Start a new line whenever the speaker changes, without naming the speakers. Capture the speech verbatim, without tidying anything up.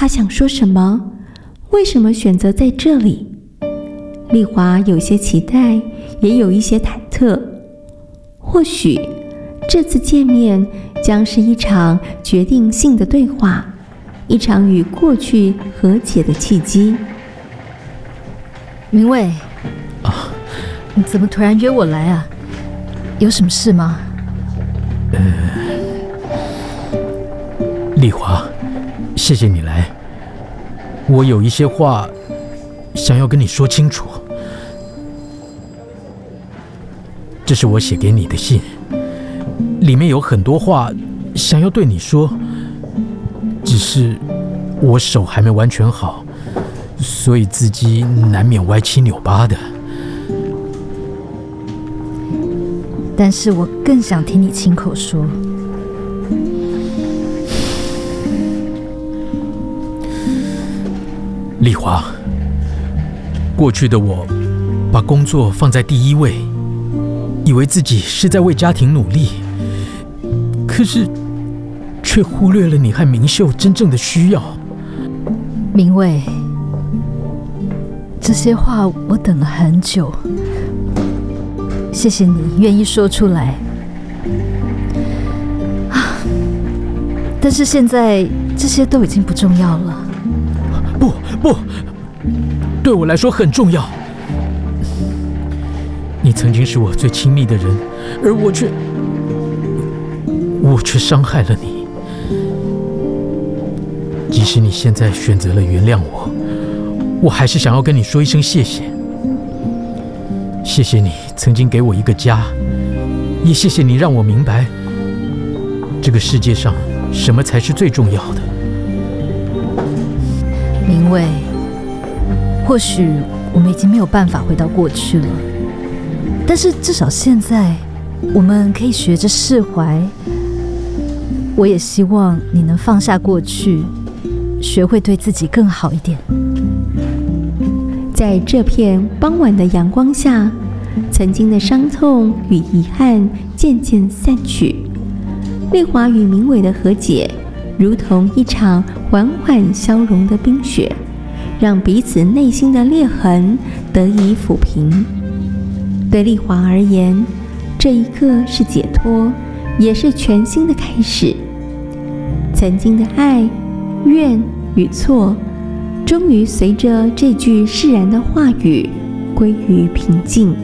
他想说什么？为什么选择在这里？丽华有些期待，也有一些忐忑。或许这次见面将是一场决定性的对话，一场与过去和解的契机。
明伟
啊，
你怎么突然约我来啊？有什么事吗？
呃，丽华，谢谢你来。我有一些话想要跟你说清楚。这是我写给你的信，里面有很多话想要对你说，只是我手还没完全好，所以字迹难免歪七扭八的。
但是我更想听你亲口说。
丽华，过去的我把工作放在第一位，以为自己是在为家庭努力，可是却忽略了你和明秀真正的需要。
明伟，这些话我等了很久，谢谢你愿意说出来啊！但是现在这些都已经不重要了。
不不，对我来说很重要。你曾经是我最亲密的人，而我却我却伤害了你。即使你现在选择了原谅我，我还是想要跟你说一声谢谢。谢谢你曾经给我一个家，也谢谢你让我明白，这个世界上什么才是最重要的。
明伟，或许我们已经没有办法回到过去了，但是至少现在我们可以学着释怀。我也希望你能放下过去，学会对自己更好一点。
在这片傍晚的阳光下，曾经的伤痛与遗憾渐渐散去。丽华与明伟的和解，如同一场缓缓消融的冰雪，让彼此内心的裂痕得以抚平。对丽华而言，这一刻是解脱，也是全新的开始。曾经的爱、怨与错，终于随着这句释然的话语归于平静。